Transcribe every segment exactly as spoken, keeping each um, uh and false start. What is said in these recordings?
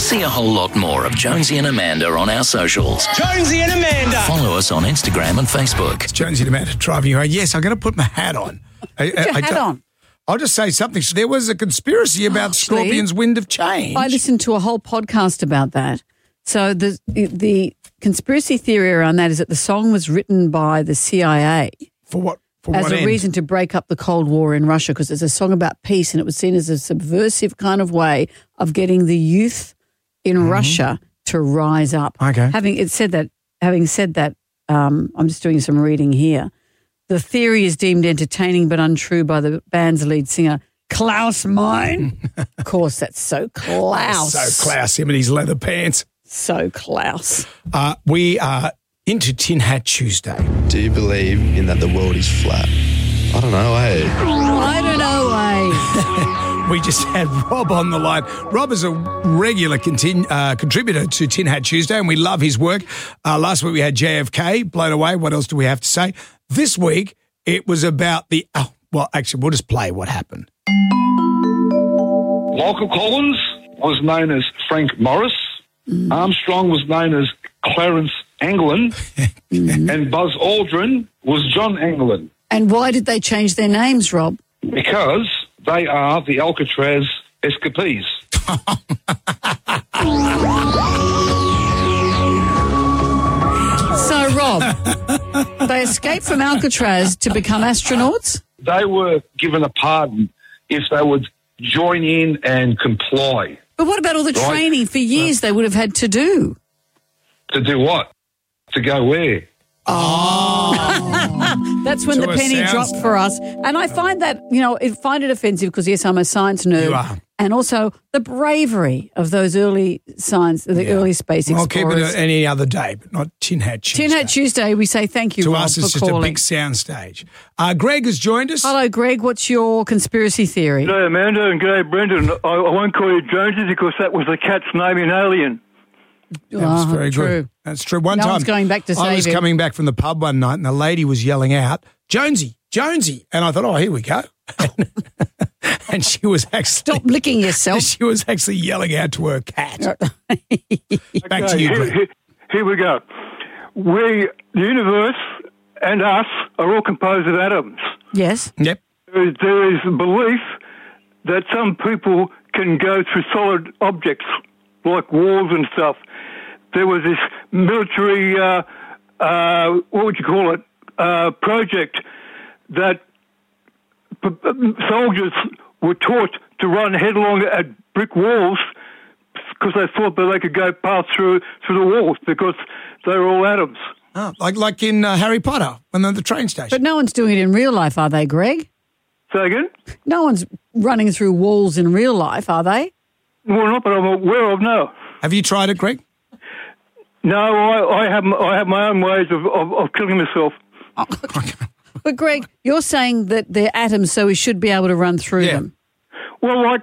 See a whole lot more of Jonesy and Amanda on our socials. Jonesy and Amanda. Follow us on Instagram and Facebook. It's Jonesy and Amanda driving you home. Yes, I'm going to put my hat on. Put your hat on. I'll just say something. There was a conspiracy about Actually, Scorpion's wind of change. I listened to a whole podcast about that. So the the conspiracy theory around that is that the song was written by the C I A. For what? For as what a end? reason to break up the Cold War in Russia, because it's a song about peace, and it was seen as a subversive kind of way of getting the youth in mm-hmm. Russia to rise up. Okay. Having it said that, having said that, um, I'm just doing some reading here. The theory is deemed entertaining but untrue by the band's lead singer, Klaus Meine. Of course, that's so Klaus. So Klaus, him and his leather pants. So Klaus. Uh, we are into Tin Hat Tuesday. Do you believe in that the world is flat? I don't know, eh? I don't know, eh? We just had Rob on the line. Rob is a regular continu- uh, contributor to Tin Hat Tuesday, and we love his work. Uh, last week we had J F K, blown away. What else do we have to say? This week it was about the... Oh, well, actually, we'll just play what happened. Michael Collins was known as Frank Morris. Mm. Armstrong was known as Clarence Anglin. mm. And Buzz Aldrin was John Anglin. And why did they change their names, Rob? Because they are the Alcatraz escapees. So, Rob, they escaped from Alcatraz to become astronauts? They were given a pardon if they would join in and comply. But what about all the right? training for years uh, they would have had to do? To do what? To go where? Oh. That's when So the it penny sounds- dropped for us. And I find that, you know, I find it offensive because, yes, I'm a science nerd. You are. And also the bravery of those early science, the Yeah. early space I'll explorers. keep it any other day, but not Tin Hat Tuesday. Tin Hat Tuesday, we say thank you, To Rob, us, for it's just calling. a big soundstage. Uh, Greg has joined us. Hello, Greg. What's your conspiracy theory? G'day, Amanda, and g'day, Brendan. I, I won't call you Jonesy because that was the cat's name in Alien. That was Oh, very true. good. That's true. One No time, one's going back to I save was him. coming back from the pub one night, and the lady was yelling out, "Jonesy, Jonesy!" And I thought, "Oh, here we go." And she was actually Stop licking yourself. She was actually yelling out to her cat. Back Okay, to you, here, Greg. here, here we go. We, the universe and us are all composed of atoms. Yes. Yep. There is, there is a belief that some people can go through solid objects like walls and stuff. There was this military, uh, uh, what would you call it, uh, project that p- soldiers were taught to run headlong at brick walls because they thought that they could go past through through the walls because they were all atoms. Oh, like like in uh, Harry Potter when they're at the train station. But no one's doing it in real life, are they, Greg? Say again? No one's running through walls in real life, are they? Well, not that I'm aware of, no. Have you tried it, Greg? No, I, I have I have my own ways of, of, of killing myself. But, Greg, you're saying that they're atoms, so we should be able to run through Yeah. them. Well, like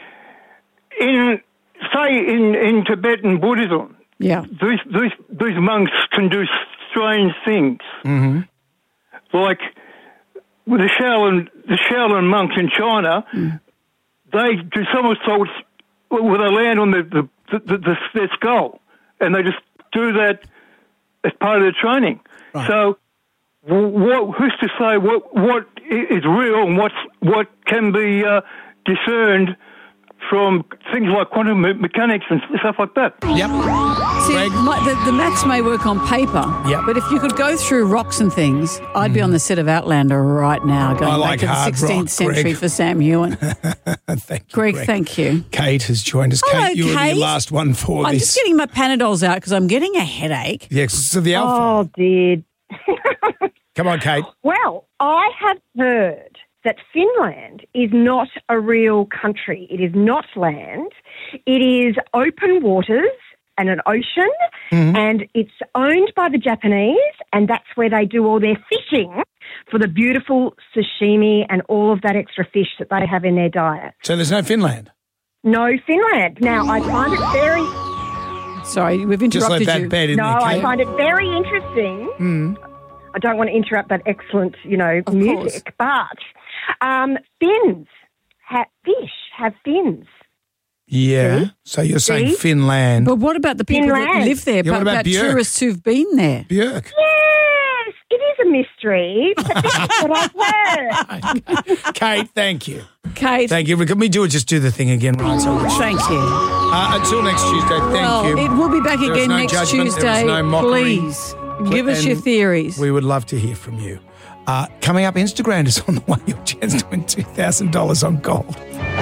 in say in, in Tibetan Buddhism, Yeah. these these these monks can do strange things. Mm-hmm. Like with the Shaolin the Shaolin monks in China, Mm. they do somersaults where they land on the, the, the, the their skull, and they just do that as part of their training. Right. So, what who's to say what what is real and what's what can be uh, discerned from things like quantum me- mechanics and stuff like that? Yep. See, Greg? my, the, the maths may work on paper, Yep. but if you could go through rocks and things, I'd be on the set of Outlander right now, going I like back to the hard sixteenth rock, century Greg. for Sam Hewen. Thank you, Greg, Greg. thank you. Kate has joined us. Hello, Kate, you were Kate. the last one for I'm this. just getting my Panadols out because I'm getting a headache. Yes, so the alpha. Oh, dear. Come on, Kate. Well, I have heard that Finland is not a real country. It is not land. It is open waters and an ocean, Mm-hmm. and it's owned by the Japanese, and that's where they do all their fishing for the beautiful sashimi and all of that extra fish that they have in their diet. So there's no Finland. No Finland. Now, I find it very... Sorry, we've Just interrupted let that you. bed in No, there, I Kate. find it very interesting. Mm. I don't want to interrupt that excellent, you know, Of music, but um, fins, have, fish have fins. Yeah. So you're saying See? Finland. But what about the people that Finland. live there? Yeah, what but about about Björk? tourists who've been there? Björk. Yes, it is a mystery, but that's what I've heard. Kate, thank you. Kate, Thank you. Can we do it? Just do the thing again, right? So thank you. uh, until next Tuesday, thank well, you. it will be back There is again no next judgment, there is Tuesday. no mockery. Please give us And your theories. We would love to hear from you. Uh, coming up, Instagram is on the way. Your chance to win two thousand dollars on gold.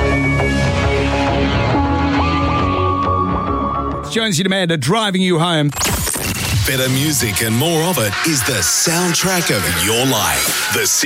It's Jonesy and Amanda driving you home. Better music and more of it is the soundtrack of your life. The